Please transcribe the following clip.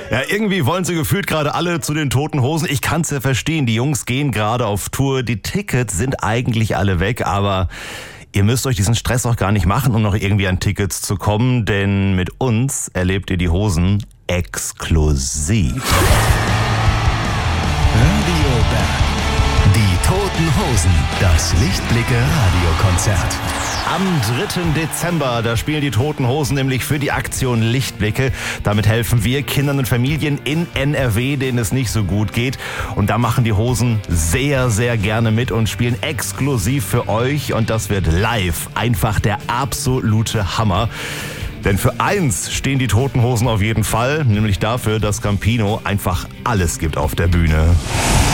Ja, irgendwie wollen sie gefühlt gerade alle zu den Toten Hosen. Ich kann's ja verstehen, die Jungs gehen gerade auf Tour. Die Tickets sind eigentlich alle weg, aber ihr müsst euch diesen Stress auch gar nicht machen, um noch irgendwie an Tickets zu kommen, denn mit uns erlebt ihr die Hosen exklusiv. Radio Berg. Die Toten Hosen. Das Lichtblicke-Radiokonzert. Am 3. Dezember, da spielen die Toten Hosen nämlich für die Aktion Lichtblicke. Damit helfen wir Kindern und Familien in NRW, denen es nicht so gut geht. Und da machen die Hosen sehr, sehr gerne mit und spielen exklusiv für euch. Und das wird live einfach der absolute Hammer. Denn für eins stehen die Toten Hosen auf jeden Fall, nämlich dafür, dass Campino einfach alles gibt auf der Bühne.